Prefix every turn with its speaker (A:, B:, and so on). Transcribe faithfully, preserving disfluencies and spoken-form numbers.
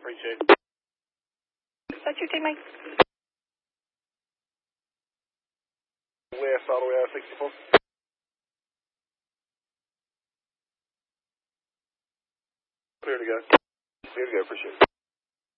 A: Appreciate it.
B: What's your team, Mike?
A: West all the way out of sixty-four. Here to go. Here to go, appreciate it.